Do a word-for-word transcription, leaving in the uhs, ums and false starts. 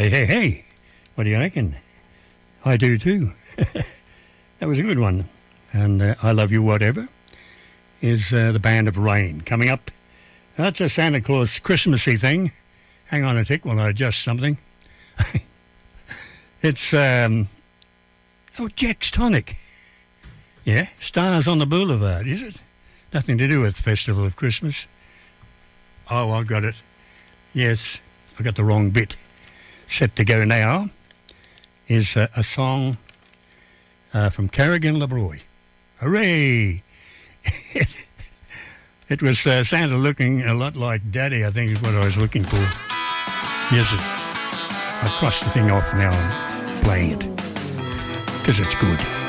Hey, hey, hey. What do you reckon? I do too. That was a good one. And uh, I Love You Whatever is uh, the Band of Rain. Coming up, that's a Santa Claus Christmassy thing. Hang on a tick while I adjust something. It's, um, oh, Jack's Tonic. Yeah, Stars on the Boulevard, is it? Nothing to do with Festival of Christmas. Oh, I got it. Yes, I got the wrong bit. Set to go now is uh, a song uh, from Carrigan Labroy. Hooray! it, it was uh, Santa looking a lot like Daddy, I think is what I was looking for. Yes, it, I crossed the thing off now and playing it because it's good.